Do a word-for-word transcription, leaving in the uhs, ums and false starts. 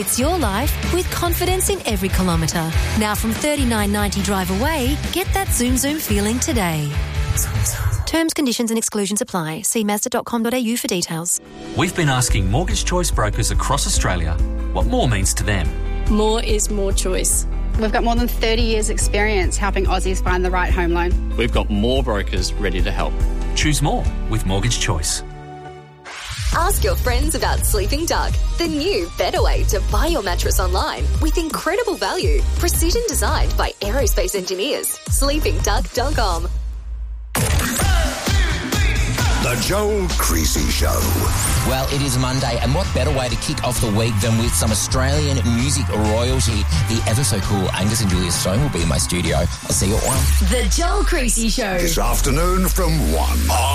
It's your life with confidence in every kilometre. Now from thirty-nine ninety drive away, get that Zoom Zoom feeling today. Terms, conditions and exclusions apply. See mazda dot com dot a u for details. We've been asking mortgage choice brokers across Australia what more means to them. More is more choice. We've got more than thirty years experience helping Aussies find the right home loan. We've got more brokers ready to help. Choose more with Mortgage Choice. Ask your friends about Sleeping Duck, the new, better way to buy your mattress online with incredible value. Precision designed by aerospace engineers. sleeping duck dot com. The Joel Creasy Show. Well, it is Monday, and what better way to kick off the week than with some Australian music royalty? The ever so cool Angus and Julia Stone will be in my studio. I'll see you at one. The Joel Creasy Show. This afternoon from one.